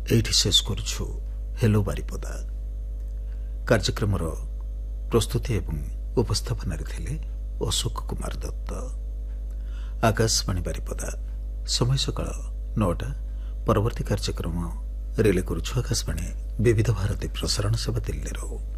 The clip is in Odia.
ଏଇଠି ଶେଷ କରୁଛୁ ହେଲୋ ବାରିପଦା। କାର୍ଯ୍ୟକ୍ରମର ପ୍ରସ୍ତୁତି ଏବଂ ଉପସ୍ଥାପନାରେ ଥିଲେ ଅଶୋକ କୁମାର ଦତ୍ତ। ଆକାଶବାଣୀ ବାରିପଦା, ସମୟ ସକାଳ 9ଟା। ପରବର୍ତ୍ତୀ କାର୍ଯ୍ୟକ୍ରମ ରିଲେ କରୁଛୁ ଆକାଶବାଣୀ ବିବିଧ ଭାରତୀ ପ୍ରସାରଣ ସେବା ଦିଲ୍ଲୀରୁ।